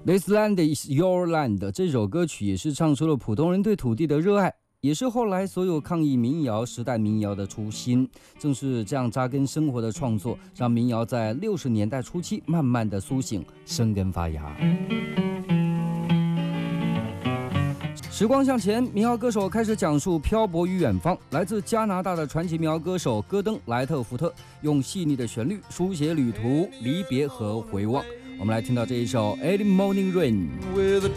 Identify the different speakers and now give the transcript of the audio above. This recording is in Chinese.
Speaker 1: This land is your land 这首歌曲也是唱出了普通人对土地的热爱，也是后来所有抗议民谣时代民谣的初心。正是这样扎根生活的创作，让民谣在60年代初期慢慢的苏醒，生根发芽。时光向前，民谣歌手开始讲述漂泊于远方。来自加拿大的传奇民谣歌手戈登·莱特福特，用细腻的旋律书写旅途、离别和回望。我们来听到这一首《Early Morning Rain》。